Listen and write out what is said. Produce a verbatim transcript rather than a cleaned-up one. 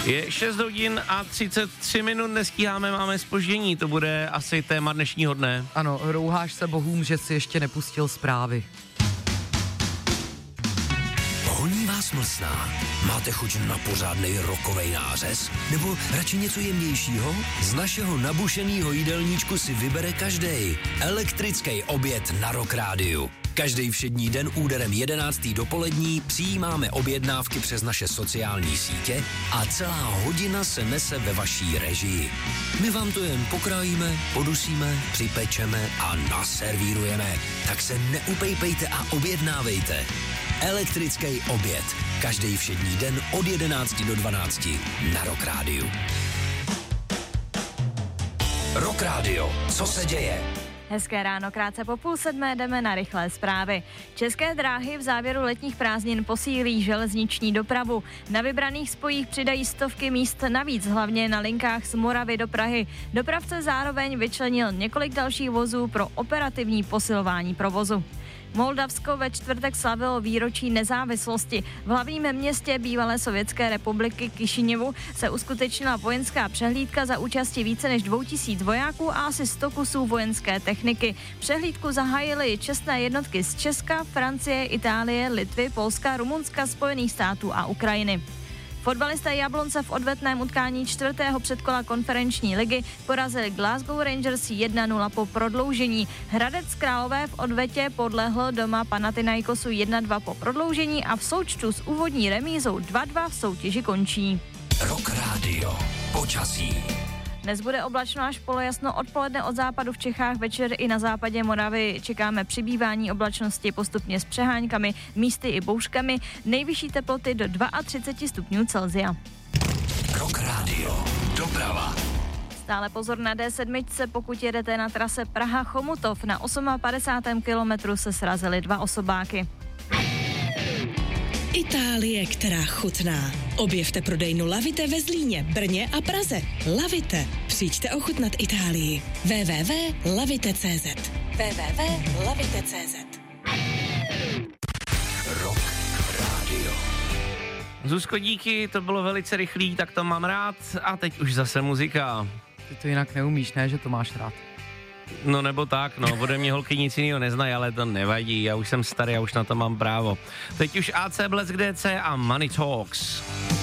Je šest hodin a třicet tři minut, nestíháme, máme zpoždění, to bude asi téma dnešního dne. Ano, rouháš se bohům, že si ještě nepustil zprávy. Honí vás mlsná? Máte chuť na pořádnej rokovej nářez? Nebo radši něco jemnějšího? Z našeho nabušenýho jídelníčku si vybere každej. Elektrický oběd na Rock Rádiu. Každý všední den úderem jedenáctý dopolední přijímáme objednávky přes naše sociální sítě a celá hodina se nese ve vaší režii. My vám to jen pokrájíme, podusíme, připečeme a naservírujeme. Tak se neupejpejte a objednávejte. Elektrický oběd. Každý všední den od jedenácti do dvanácti na Rock Rádiu. Rock Rádio. Co se děje? Hezké ráno, krátce po půl sedmé jdeme na rychlé zprávy. České dráhy v závěru letních prázdnin posílí železniční dopravu. Na vybraných spojích přidají stovky míst navíc, hlavně na linkách z Moravy do Prahy. Dopravce zároveň vyčlenil několik dalších vozů pro operativní posilování provozu. Moldavsko ve čtvrtek slavilo výročí nezávislosti. V hlavním městě bývalé sovětské republiky Kišiněvu se uskutečnila vojenská přehlídka za účasti více než dvou tisíc vojáků a asi sto kusů vojenské techniky. Přehlídku zahájily čestné jednotky z Česka, Francie, Itálie, Litvy, Polska, Rumunska, Spojených států a Ukrajiny. Fotbalisté Jablonce v odvetném utkání čtvrtého předkola konferenční ligy porazili Glasgow Rangers jedna nula po prodloužení. Hradec Králové v odvetě podlehl doma Panathinaikosu jedna dva po prodloužení a v součtu s úvodní remízou dva dva v soutěži končí. Rock Radio. Počasí. Dnes bude oblačno až polojasno, odpoledne od západu v Čechách, večer i na západě Moravy čekáme přibývání oblačnosti postupně s přeháňkami, místy i bouřkami, nejvyšší teploty do třicet dva stupňů Celsia. Rock Radio. Doprava. Stále pozor na D sedm, pokud jedete na trase Praha-Chomutov, na padesátém osmém kilometru se srazily dva osobáky. Itálie, která chutná. Objevte prodejnu Lavite ve Zlíně, Brně a Praze. Lavite. Přijďte ochutnat Itálii. w w w tečka lavite tečka cz w w w tečka lavite tečka cz Rock Radio. Zuzko, díky, to bylo velice rychlý, tak to mám rád. A teď už zase muzika. Ty to jinak neumíš, ne, že to máš rád. No nebo tak, no, ode mě holky nic jiného neznají, ale to nevadí, já už jsem starý, já už na to mám právo. Teď už A C Blesk D C a Money Talks.